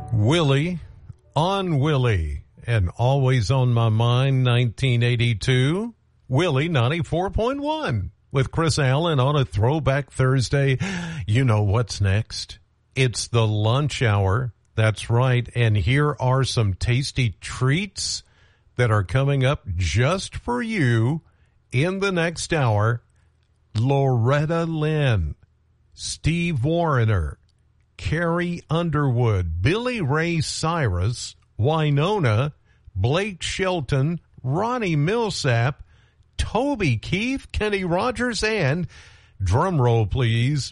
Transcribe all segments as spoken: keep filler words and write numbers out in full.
Willie on Willie, and always on my mind, nineteen eighty-two, Willie ninety-four point one with Chris Allen on a Throwback Thursday. You know what's next. It's the lunch hour. That's right. And here are some tasty treats that are coming up just for you in the next hour. Loretta Lynn, Steve Wariner, Carrie Underwood, Billy Ray Cyrus, Winona, Blake Shelton, Ronnie Millsap, Toby Keith, Kenny Rogers, and, drum roll please,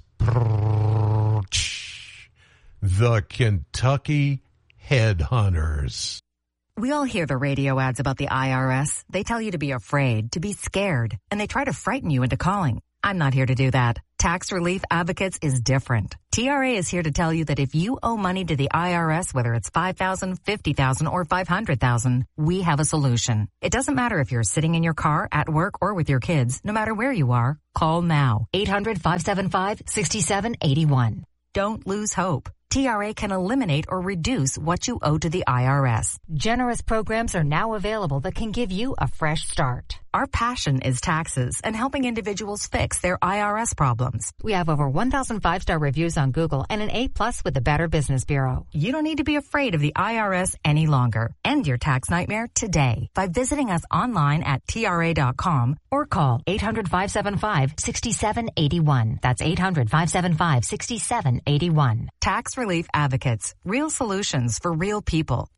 the Kentucky Headhunters. We all hear the radio ads about the I R S. They tell you to be afraid, to be scared, and they try to frighten you into calling. I'm not here to do that. Tax Relief Advocates is different. T R A is here to tell you that if you owe money to the I R S, whether it's five thousand dollars, fifty thousand dollars, or five hundred thousand dollars, we have a solution. It doesn't matter if you're sitting in your car, at work, or with your kids. No matter where you are, call now. eight hundred, five seven five, six seven eight one. Don't lose hope. T R A can eliminate or reduce what you owe to the I R S. Generous programs are now available that can give you a fresh start. Our passion is taxes and helping individuals fix their I R S problems. We have over one thousand five-star reviews on Google and an A plus with the Better Business Bureau. You don't need to be afraid of the I R S any longer. End your tax nightmare today by visiting us online at T R A dot com or call eight hundred, five seven five, six seven eight one. That's eight hundred, five seven five, six seven eight one. Tax Relief Advocates. Real solutions for real people.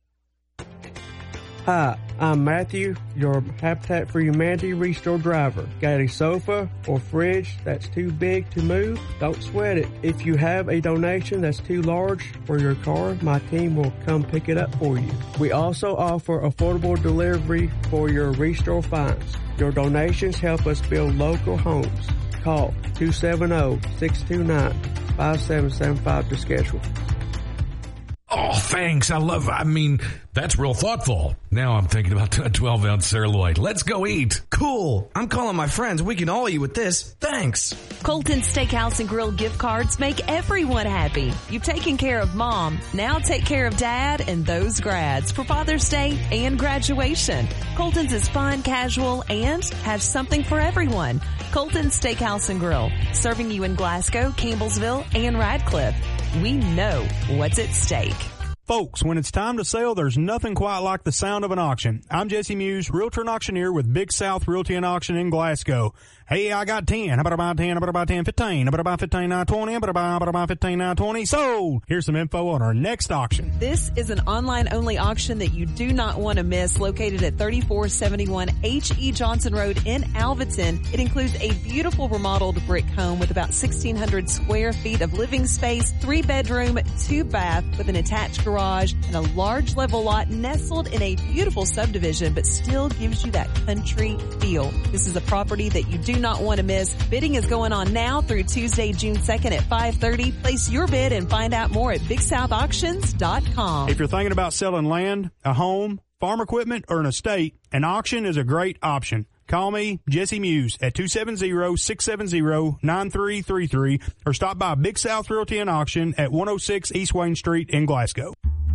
Hi, I'm Matthew, your Habitat for Humanity Restore driver. Got a sofa or fridge that's too big to move? Don't sweat it. If you have a donation that's too large for your car, my team will come pick it up for you. We also offer affordable delivery for your Restore finds. Your donations help us build local homes. Call two seven zero, six two nine, five seven seven five to schedule. Oh, thanks. I love, I mean, that's real thoughtful. Now I'm thinking about a twelve ounce sirloin. Let's go eat. Cool. I'm calling my friends. We can all eat with this. Thanks. Colton's Steakhouse and Grill gift cards make everyone happy. You've taken care of mom. Now take care of dad and those grads for Father's Day and graduation. Colton's is fun, casual, and has something for everyone. Colton's Steakhouse and Grill, serving you in Glasgow, Campbellsville, and Radcliffe. We know what's at stake. Folks, when it's time to sell, there's nothing quite like the sound of an auction. I'm Jesse Muse, realtor and auctioneer with Big South Realty and Auction in Glasgow. Hey, I got ten. How about about ten? How about about ten, fifteen? How about about fifteen, nine, twenty? How about about about fifteen, nine, twenty? Sold! Here's some info on our next auction. This is an online-only auction that you do not want to miss, located at thirty-four seventy-one H E Johnson Road in Alvaton. It includes a beautiful remodeled brick home with about sixteen hundred square feet of living space, three bedroom, two bath with an attached garage, and a large level lot nestled in a beautiful subdivision, but still gives you that country feel. This is a property that you do not want to miss. Bidding is going on now through Tuesday, June second at five thirty. Place your bid and find out more at big south auctions dot com. If you're thinking about selling land, a home, farm equipment, or an estate, an auction is a great option. Call me, Jesse Muse, at two seven zero, six seven zero, nine three three three or stop by Big South Realty and Auction at one oh six East Wayne Street in Glasgow.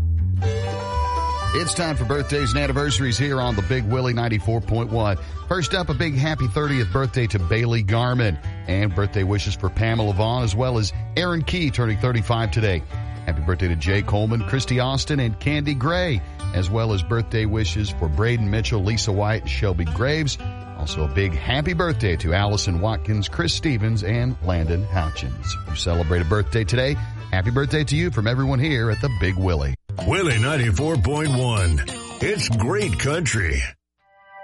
It's time for birthdays and anniversaries here on the Big Willie ninety-four point one. First up, a big happy thirtieth birthday to Bailey Garman. And birthday wishes for Pamela Vaughn as well as Aaron Key turning thirty-five today. Happy birthday to Jay Coleman, Christy Austin, and Candy Gray, as well as birthday wishes for Braden Mitchell, Lisa White, and Shelby Graves. Also a big happy birthday to Allison Watkins, Chris Stevens, and Landon Houchins. If you celebrate a birthday today, happy birthday to you from everyone here at the Big Willie. Willie ninety-four point one. It's great country.